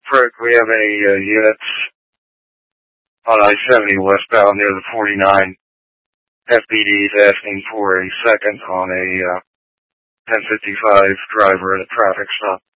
Frick, we have any units on I-70 westbound near the 49. FPD is asking for a second on a 1055 driver at a traffic stop.